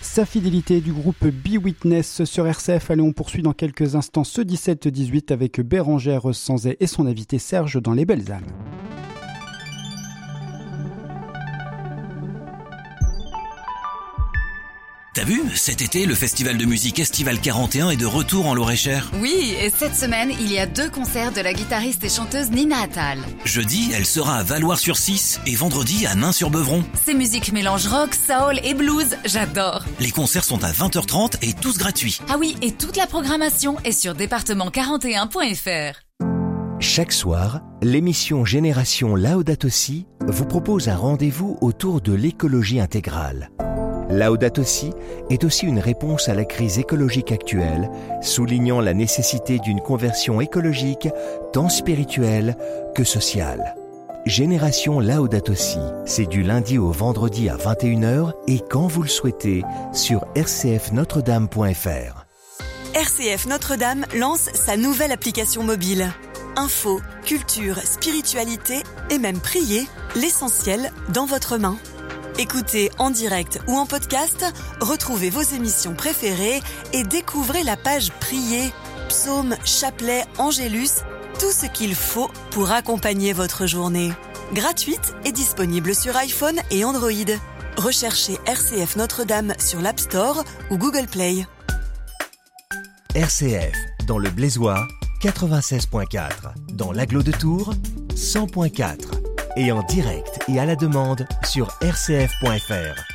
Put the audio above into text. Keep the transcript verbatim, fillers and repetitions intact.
Sa fidélité du groupe Be Witness sur R C F. Allez, on poursuit dans quelques instants ce dix-sept dix-huit avec Bérangère Sanzay et son invité Serge dans Les Belles Âmes. T'as vu, cet été, le festival de musique Estival quarante et un est de retour en Loréchère. Oui, et cette semaine, il y a deux concerts de la guitariste et chanteuse Nina Attal. Jeudi, elle sera à Valloires-sur-Cisse et vendredi à Nains-sur-Beuvron. Ces musiques mélangent rock, soul et blues, j'adore. Les concerts sont à vingt heures trente et tous gratuits. Ah oui, et toute la programmation est sur département quarante et un point f r. Chaque soir, l'émission Génération Laudato Si vous propose un rendez-vous autour de l'écologie intégrale. Laudato Si est aussi une réponse à la crise écologique actuelle, soulignant la nécessité d'une conversion écologique tant spirituelle que sociale. Génération Laudato Si, c'est du lundi au vendredi à vingt et une heures et quand vous le souhaitez sur r c f notre dame point f r. R C F Notre-Dame lance sa nouvelle application mobile. Info, culture, spiritualité et même prier, l'essentiel dans votre main. Écoutez en direct ou en podcast, retrouvez vos émissions préférées et découvrez la page Prier, psaumes, chapelets, angélus, tout ce qu'il faut pour accompagner votre journée. Gratuite et disponible sur iPhone et Android. Recherchez R C F Notre-Dame sur l'App Store ou Google Play. R C F, dans le Blaisois, quatre-vingt-seize point quatre, dans l'Agglo de Tours, cent point quatre. Et en direct et à la demande sur r c f point f r.